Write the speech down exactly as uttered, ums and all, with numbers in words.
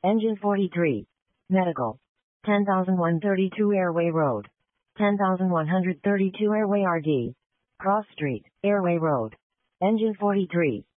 Engine forty-three. Medical. ten thousand one hundred thirty-two Airway Road. ten thousand one hundred thirty-two Airway R D. Cross Street, Airway Road. Engine forty-three.